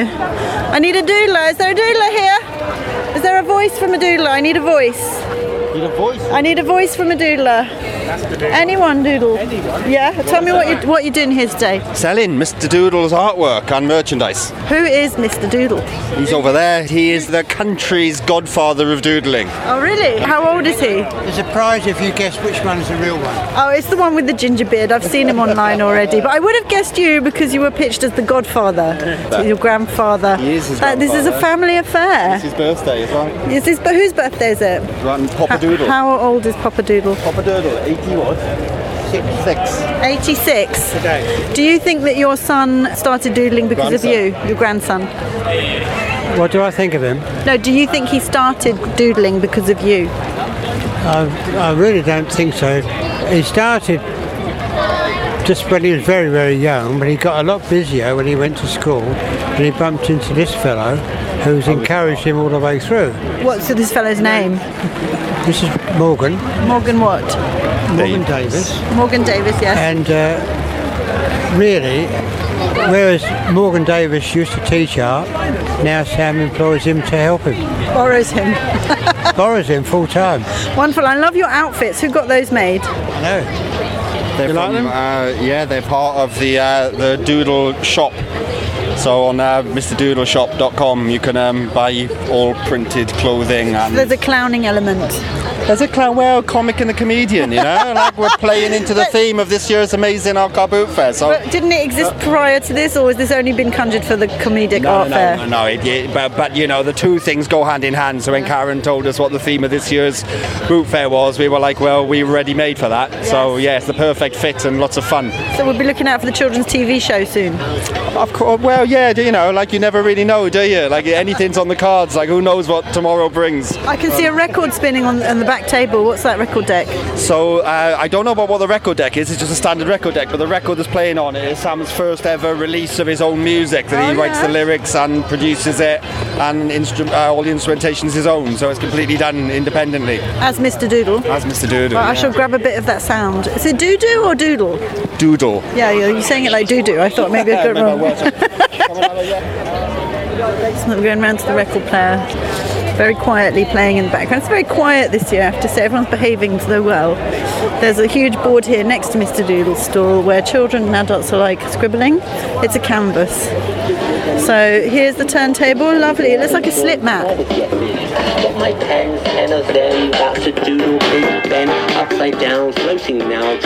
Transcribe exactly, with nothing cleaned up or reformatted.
you. I need a doodler. Is there a doodler here? Is there a voice from a doodler? I need a voice. Need a voice? I need a voice from a doodler. Anyone doodle? Anyone? Yeah. Tell me what you what you're doing here today. Selling Mister Doodle's artwork and merchandise. Who is Mister Doodle? He's over there. He is the country's godfather of doodling. Oh, really? How old is he? There's a prize if you guess which one is the real one. Oh, it's the one with the ginger beard. I've seen him online already. But I would have guessed you because you were pitched as the godfather to your grandfather. He is his Uh, this is a grandfather. family affair. It's his birthday as well. Is this, but whose birthday is it? Right, Papa Doodle. How old is Papa Doodle? Papa Doodle, eighty what? Six. eighty-six. Today. Do you think that your son started doodling because Grandson. of you, your grandson? What do I think of him? No, do you think he started doodling because of you? I, I really don't think so. He started just when he was very, very young, but he got a lot busier when he went to school, and he bumped into this fellow who's encouraged him all the way through. What's this fellow's name? This is Morgan, Morgan what? Morgan Davis, Morgan Davis, yes. and uh, really, whereas Morgan Davis used to teach art, now Sam employs him to help him, Borrows him. borrows him full time. Wonderful. I love your outfits. Who got those made? I know. They're You like from, them? Uh, yeah, they're part of the uh, the Doodle shop. So on uh, Mr Doodle shop dot com you can um, buy all printed clothing and There's a clowning element. there's a clown, well, comic and a comedian, you know, like we're playing into the theme of this year's amazing Art Car Boot Fair. So But didn't it exist prior to this, or has this only been conjured for the comedic no, art no, fair? no, no, it, it, but, but you know, the two things go hand in hand. So when Karen told us what the theme of this year's boot fair was, we were like, well, we were ready made for that. So yeah, it's the perfect fit and lots of fun. So we'll be looking out for the children's T V show soon. Of course, well, yeah, you know, like you never really know, do you? Like anything's on the cards. Like who knows what tomorrow brings? I can see a record spinning on, on the back table. What's that record deck? So uh, I don't know about what the record deck is. It's just a standard record deck, but the record that's playing on it is Sam's first ever release of his own music. That he Oh, writes yeah. the lyrics and produces it, and instru- uh, all the instrumentation is his own. So it's completely done independently. As Mister Doodle. As Mister Doodle. Well, I yeah. shall grab a bit of that sound. Is it doo-doo or doodle? Doodle. Yeah, you're, you're saying it like doo-doo. I thought maybe I got it wrong. So we're going round to the record player, very quietly playing in the background. It's very quiet this year, I have to say. Everyone's behaving so well. There's a huge board here next to Mister Doodle's stall where children and adults are like scribbling. It's a canvas. So here's the turntable. Lovely. It looks like a slip mat. Got my pens, ten of them, that's a doodle print pen, upside down, floating now.